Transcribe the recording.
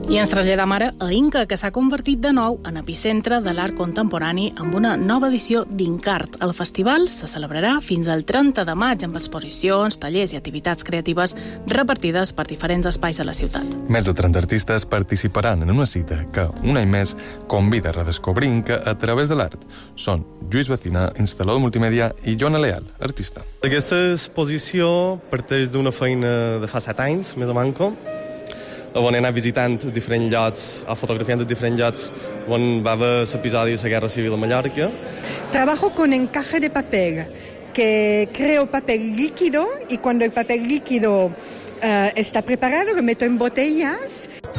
I ens traslladam ara a Inca, que s'ha convertit de nou en epicentre de l'art contemporani amb una nova edició d'Incart. El festival se celebrarà fins al 30 de maig amb exposicions, tallers i activitats creatives repartides per diferents espais de la ciutat. Més de 30 artistes participaran en una cita que, un any més, convida a redescobrir Inca a través de l'art. Són Lluís Bacina, instal·lador multimèdia, i Joana Leal, artista. Aquesta exposició parteix d'una feina de fa 7 anys, més o manco, on he anat visitant diferents llocs o fotografiando diferents llocs on va haver l'episodi de la Guerra Civil a Mallorca. Trabajo con encaje de papel, que creo papel líquido y cuando el papel líquido está preparado lo meto en botellas